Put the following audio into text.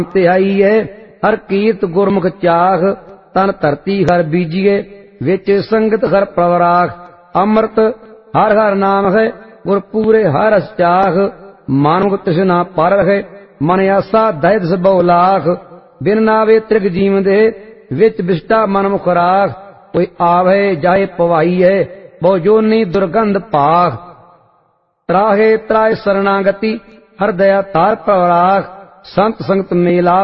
ਧਿਆਈਐ ਹਰ ਕੀਰਤ ਗੁਰਮੁਖ ਚਾਖ। ਤਨ ਧਰਤੀ ਹਰ ਬੀਜੀਏ ਵਿੱਚ ਸੰਗਤ ਹਰ ਪ੍ਰਵਰਾਖ। ਅੰਮ੍ਰਿਤ ਹਰ ਹਰ ਨਾਮ ਹੈ ਗੁਰ ਪੂਰੇ ਹਰ ਰਸ ਚਾਖ। ਮਾਨੁਖ ਤ੍ਰਿਸ਼ਨਾ ਪਰ ਰਹੇ ਮਨ ਆਸਾ ਦਇਤ ਸਭਉ ਲਾਖ। ਬਿਨ ਨਾਵੇ ਤ੍ਰਿਗ ਜੀਵ ਦੇ ਵਿੱਚ ਬਿਸ਼ਟਾ ਮਨ ਮੁਖ ਰਾਖ। ਕੋਈ ਆਵੇ ਜਾਏ ਪਵਾਈਐ ਬਹੁ ਜੋਨੀ ਦੁਰਗੰਧ ਭਾਖ। ਤਰਾਹੇ ਤਰਾਏ ਸਰਨਾਗਤੀ ਹਰ ਦਇਆ ਤਾਰ ਪ੍ਰਵਰਾਖ। ਸੰਤ ਸੰਗਤ ਮੇਲਾ